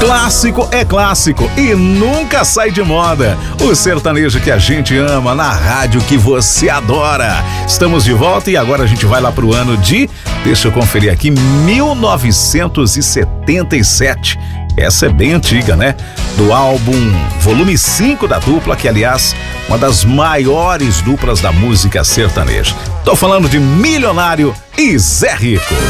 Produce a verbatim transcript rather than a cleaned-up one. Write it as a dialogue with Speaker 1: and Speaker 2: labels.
Speaker 1: Clássico é clássico e nunca sai de moda. O sertanejo que a gente ama na rádio que você adora. Estamos de volta e agora a gente vai lá pro ano de, deixa eu conferir aqui, mil novecentos e setenta e sete. Essa é bem antiga, né? Do álbum Volume cinco da dupla, que aliás, uma das maiores duplas da música sertaneja. Tô falando de Milionário e Zé Rico.